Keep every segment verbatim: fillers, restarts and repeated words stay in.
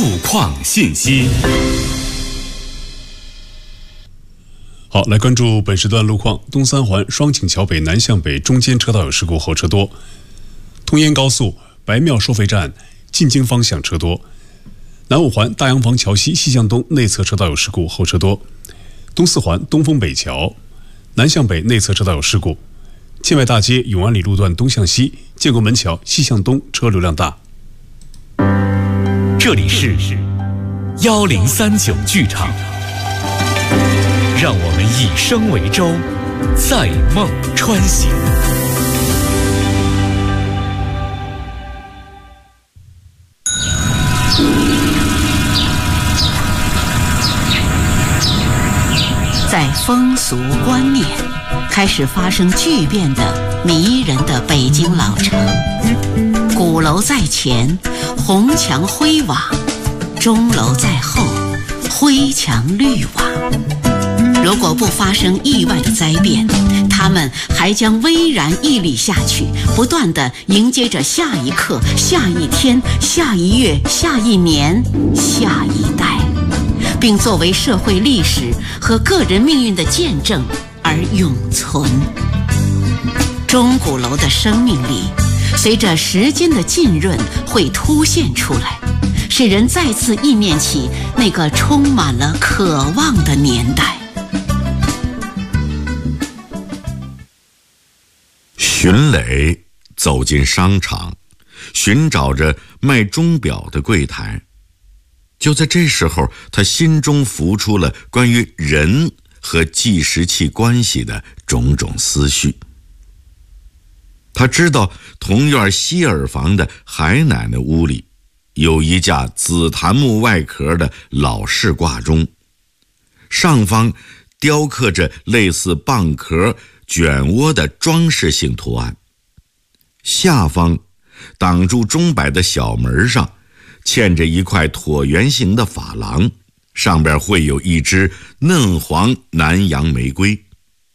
路况信息。 好，来关注本时段路况。东三环双井桥北南向北中间车道有事故，后车多。通燕高速白庙收费站进京方向车多。南五环大洋房桥西西向东内侧车道有事故，后车多。东四环东风北桥南向北内侧车道有事故。建外大街永安里路段东向西建国门桥西向东车流量大。 这里是幺零三九剧场，让我们以声为舟，载梦穿行。 在风俗观念开始发生巨变的迷人的北京老城，鼓楼在前，红墙灰瓦；钟楼在后，灰墙绿瓦。如果不发生意外的灾变，他们还将巍然屹立下去，不断地迎接着下一刻、下一天、下一月、下一年、下一代，并作为社会历史和个人命运的见证而永存。钟鼓楼的生命力随着时间的浸润会凸显出来，使人再次忆念起那个充满了渴望的年代。 荀磊走进商场，寻找着卖钟表的柜台。就在这时候，他心中浮出了关于人和计时器关系的种种思绪。他知道同院西耳房的海奶奶屋里有一架紫檀木外壳的老式挂钟，上方雕刻着类似蚌壳卷窝的装饰性图案，下方挡住钟摆的小门上嵌着一块椭圆形的珐琅，上边会有一只嫩黄南洋玫瑰。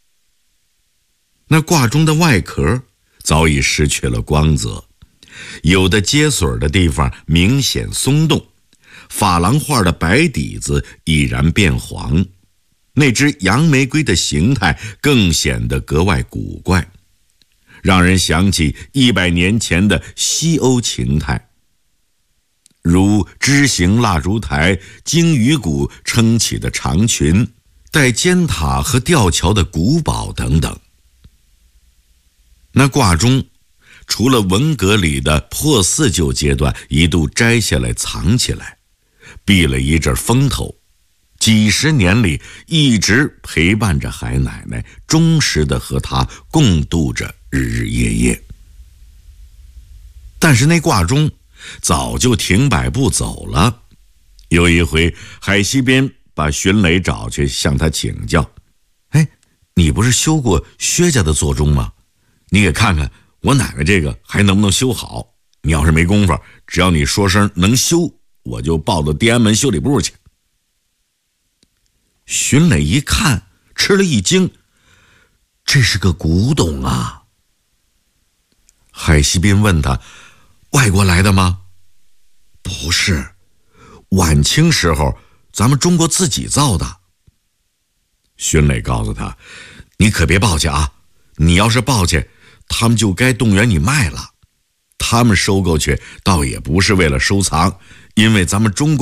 那挂钟的外壳早已失去了光泽，有的接榫的地方明显松动，珐琅画的白底子已然变黄，那只洋玫瑰的形态更显得格外古怪，让人想起一百年前的西欧情态，如枝形蜡烛台、鲸鱼骨撑起的长裙、带尖塔和吊桥的古堡等等。那挂钟除了文革里的破四旧阶段一度摘下来藏起来，避了一阵风头，几十年里一直陪伴着海奶奶，忠实地和她共度着日日夜夜。但是那挂钟早就停摆不走了。有一回，海西边把荀磊找去向他请教：哎，你不是修过薛家的座钟吗？你给看看我奶奶这个还能不能修好，你要是没工夫，只要你说声能修，我就报到地安门修理部去。荀磊一看吃了一惊，这是个古董啊。海西宾问他：外国来的吗？不是，晚清时候咱们中国自己造的。荀磊告诉他：你可别报去啊，你要是报去，他们就该动员你卖了。他们收购去倒也不是为了收藏，因为咱们中国